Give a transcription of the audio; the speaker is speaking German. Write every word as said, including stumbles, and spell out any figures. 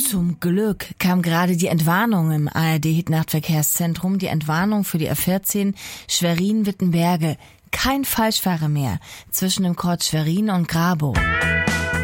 Zum Glück kam gerade die Entwarnung im A R D-Hit-Nachtverkehrszentrum, die Entwarnung für die A vierzehn Schwerin-Wittenberge. Kein Falschfahrer mehr zwischen dem Kreuz Schwerin und Grabow.